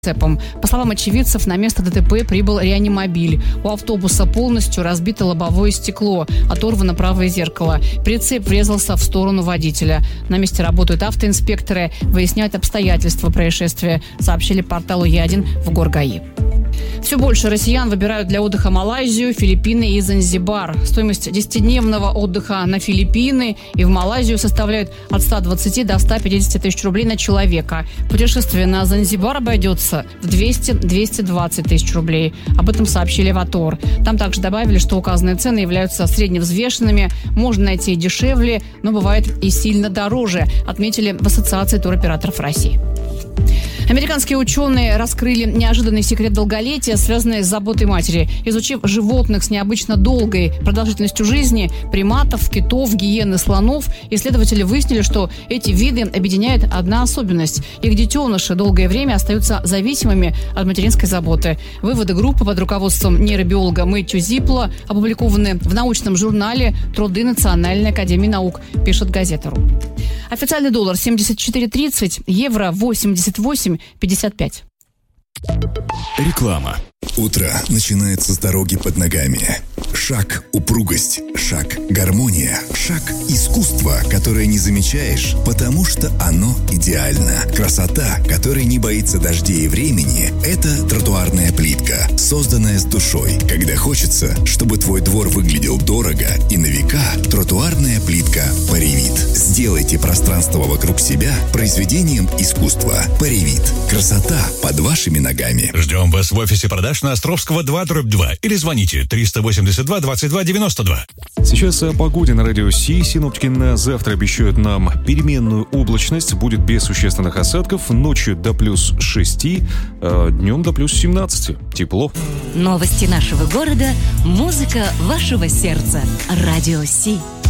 По словам очевидцев, на место ДТП прибыл реанимобиль. У автобуса полностью разбито лобовое стекло, оторвано правое зеркало. Прицеп врезался в сторону водителя. На месте работают автоинспекторы, выясняют обстоятельства происшествия, сообщили порталу Е1 в Горгаи. Все больше россиян выбирают для отдыха Малайзию, Филиппины и Занзибар. Стоимость 10-дневного отдыха на Филиппины и в Малайзию составляет от 120 до 150 тысяч рублей на человека. Путешествие на Занзибар обойдется в 200-220 тысяч рублей. Об этом сообщили в АТОР. Там также добавили, что указанные цены являются средневзвешенными. Можно найти и дешевле, но бывает и сильно дороже, отметили в Ассоциации туроператоров России. Американские ученые раскрыли неожиданный секрет долголетия, связанный с заботой матери. Изучив животных с необычно долгой продолжительностью жизни, приматов, китов, гиен и слонов, исследователи выяснили, что эти виды объединяет одна особенность. Их детеныши долгое время остаются зависимыми от материнской заботы. Выводы группы под руководством нейробиолога Мэтью Зипла опубликованы в научном журнале «Труды Национальной академии наук», пишет Газета.ру. Официальный доллар 74.30, евро 88.55. Реклама. Утро начинается с дороги под ногами. Шаг – упругость, шаг – гармония, шаг – искусство, которое не замечаешь, потому что оно идеально. Красота, которая не боится дождей и времени – это тротуарная плитка, созданная с душой. Когда хочется, чтобы твой двор выглядел дорого и на века, тротуарная плитка Паревит. Сделайте пространство вокруг себя произведением искусства. Паревит. Красота под вашими ногами. Ждем вас в офисе продаж на Островского 2/2 или звоните 382 22 92. Сейчас о погоде на радио Си. Синоптики на завтра обещают нам переменную облачность. Будет без существенных осадков. Ночью до плюс 6, днем до плюс 17. Тепло. Новости нашего города. Музыка вашего сердца. Радио Си.